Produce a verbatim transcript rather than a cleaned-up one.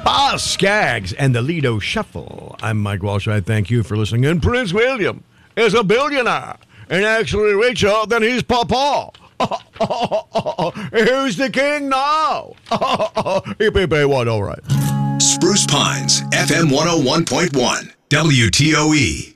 Boss Skaggs and the Lido Shuffle. I'm Mike Walsh. I thank you for listening. And Prince William is a billionaire and actually richer than his papa. Who's the king now? Hip, hip, hey, what, all right. Spruce Pines, F M one oh one point one, W T O E.